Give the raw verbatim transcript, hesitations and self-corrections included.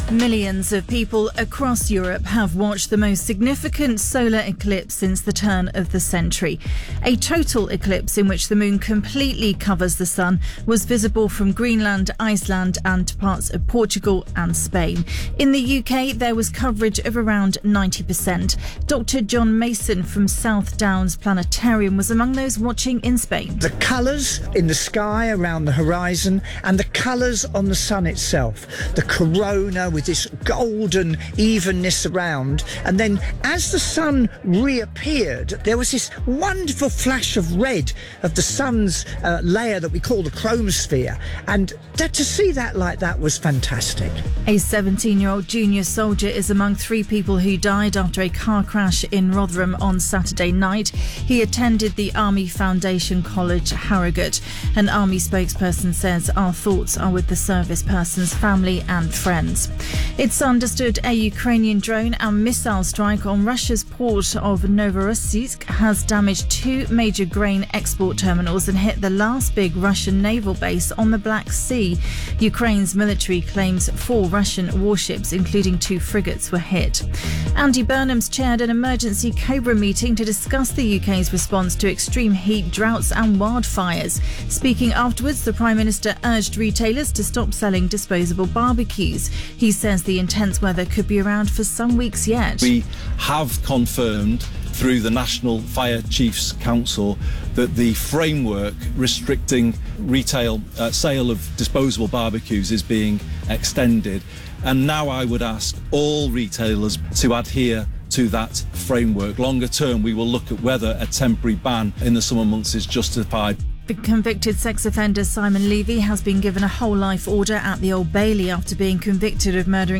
Millions of people across Europe have watched the most significant solar eclipse since the turn of the century. A total eclipse in which the moon completely covers the sun was visible from Greenland, Iceland and parts of Portugal and Spain. In the U K, there was coverage of around ninety percent. Doctor John Mason from South Downs Planetarium was among those watching in Spain. The colours in the sky around the horizon and the colours on the sun itself. The corona with this golden evenness around, and then as the sun reappeared there was this wonderful flash of red of the sun's uh, layer that we call the chromosphere, and that, to see that like that was fantastic. A seventeen-year-old junior soldier is among three people who died after a car crash in Rotherham on Saturday night. He attended the Army Foundation College, Harrogate. An Army spokesperson says, "Our thoughts are with the service person's family and friends." It's understood a Ukrainian drone and missile strike on Russia's port of Novorossiysk has damaged two major grain export terminals and hit the last big Russian naval base on the Black Sea. Ukraine's military claims four Russian warships, including two frigates, were hit. Andy Burnham's chaired an emergency Cobra meeting to discuss the U K's response to extreme heat, droughts and wildfires. Speaking afterwards, the Prime Minister urged retailers to stop selling disposable barbecues. He says the intense weather could be around for some weeks yet. We have confirmed through the National Fire Chiefs Council that the framework restricting retail uh, sale of disposable barbecues is being extended. And now I would ask all retailers to adhere to that framework. Longer term, we will look at whether a temporary ban in the summer months is justified. The convicted sex offender Simon Levy has been given a whole life order at the Old Bailey after being convicted of murdering